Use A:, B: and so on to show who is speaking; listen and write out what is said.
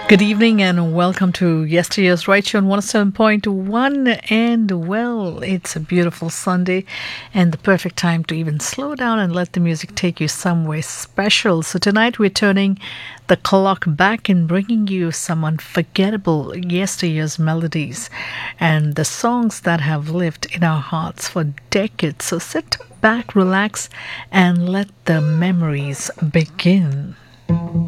A: Good evening and welcome to Yesteryear's Right Show on 107.1. And well, it's a beautiful Sunday and the perfect time to even slow down and let the music take you somewhere special. So tonight we're turning the clock back and bringing you some unforgettable yesteryear's melodies and the songs that have lived in our hearts for decades. So sit back, relax, and let the memories begin.